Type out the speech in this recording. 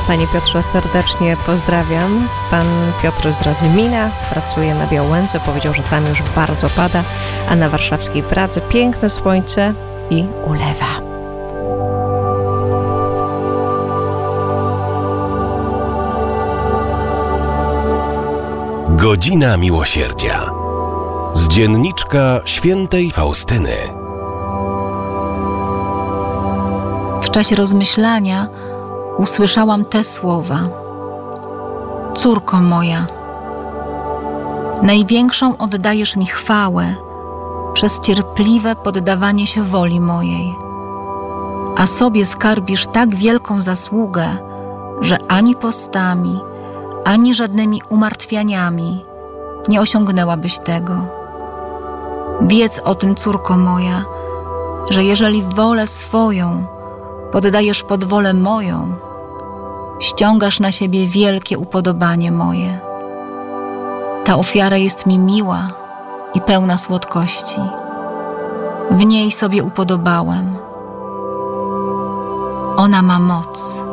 Panie Piotrze, serdecznie pozdrawiam. Pan Piotr z Radzymina pracuje na Białęce. Powiedział, że tam już bardzo pada, a na warszawskiej Pradze piękne słońce i ulewa. Godzina Miłosierdzia z dzienniczka świętej Faustyny. W czasie rozmyślania usłyszałam te słowa: Córko moja, największą oddajesz mi chwałę przez cierpliwe poddawanie się woli mojej, a sobie skarbisz tak wielką zasługę, że ani postami, ani żadnymi umartwianiami nie osiągnęłabyś tego. Wiedz o tym, córko moja, że jeżeli wolę swoją poddajesz pod wolę moją, ściągasz na siebie wielkie upodobanie moje. Ta ofiara jest mi miła i pełna słodkości. W niej sobie upodobałem. Ona ma moc